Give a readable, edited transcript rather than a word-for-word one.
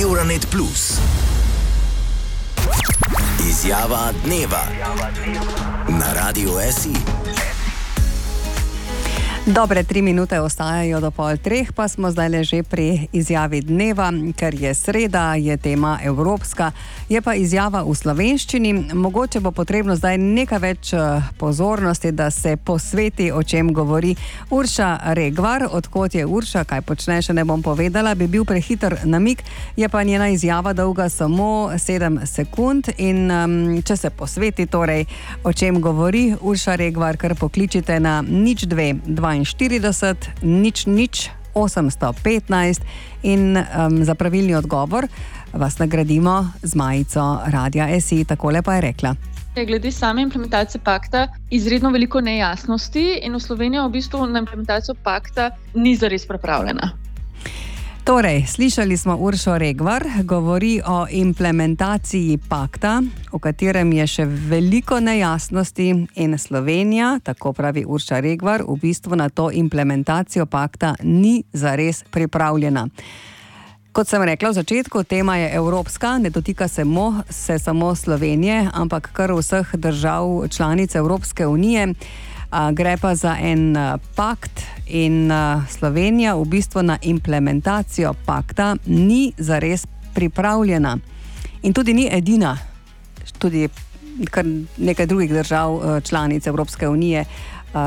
Euranet Plus. Izjava dneva na Radiu SI. Dobre 3 minute ostajajo do 2:30, pa smo zdaj že pri izjavi dneva, ker je sreda, je tema evropska, je pa izjava v slovenščini. Mogoče bo potrebno zdaj nekaj več pozornosti, da se posveti, o čem govori Urša Regvar. Odkot je Urša, kaj počne, še ne bom povedala, bi bil prehiter namig, je pa njena izjava dolga samo 7 sekund in če se posveti, torej o čem govori Urša Regvar, kar pokličite na 02 42 00 815 in za pravilni odgovor vas nagradimo z majico Radia SI, takole pa je rekla. Glede same implementacije pakta izredno veliko nejasnosti in v Sloveniji v bistvu na implementacijo pakta ni zares pripravljena. Torej, slišali smo Uršo Regvar, govori o implementaciji pakta, v katerem je še veliko nejasnosti in Slovenija, tako pravi Urša Regvar, v bistvu na to implementacijo pakta ni zares pripravljena. Kot sem rekla v začetku, tema je evropska, ne dotika se samo Slovenije, ampak kar vseh držav članic Evropske unije. Gre pa za en pakt in Slovenija v bistvu na implementacijo pakta ni zares pripravljena. In tudi ni edina, tudi kar nekaj drugih držav članic Evropske unije